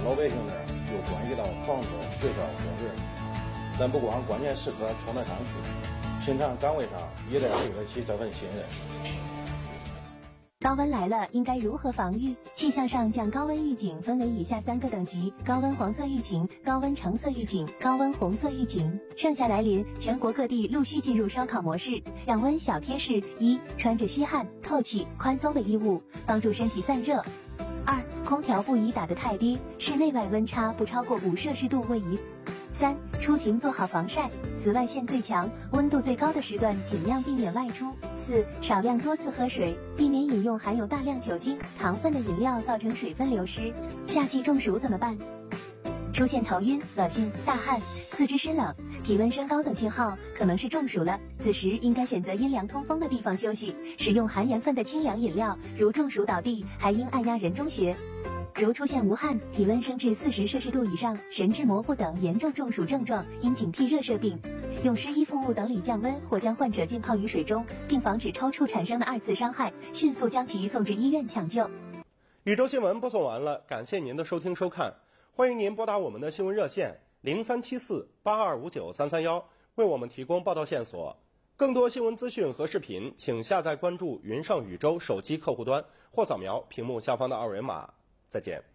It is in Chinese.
老百姓呢就关系到房子、学校、公事，咱不光关键时刻冲得上去，平常岗位上也得对得起这份信任。 高温来了，应该如何防御？气象上将高温预警分为以下3个等级：高温黄色预警、高温橙色预警、高温红色预警。盛夏来临，全国各地陆续进入烧烤模式。降温小贴士：1. 穿着吸汗、透气、宽松的衣物，帮助身体散热。2. 空调不宜打得太低，室内外温差不超过5摄氏度为宜。3. 出行做好防晒，紫外线最强、温度最高的时段尽量避免外出。4. 少量多次喝水，避免饮用含有大量酒精、糖分的饮料，造成水分流失。夏季中暑怎么办？出现头晕、恶心、大汗、四肢湿冷、体温升高等信号，可能是中暑了。此时应该选择阴凉通风的地方休息，使用含盐分的清凉饮料。如中暑倒地，还应按压人中穴。如出现无汗、体温升至40摄氏度以上、神志模糊等严重中暑症状，应警惕热射病。用湿衣服物等理降温，或将患者浸泡于水中，并防止抽搐产生的2次伤害，迅速将其送至医院抢救。 宇宙新闻播送完了，感谢您的收听收看，欢迎您拨打我们的新闻热线03748259-331，为我们提供报道线索。更多新闻资讯和视频，请下载关注云上宇宙手机客户端，或扫描屏幕下方的2维码。再见。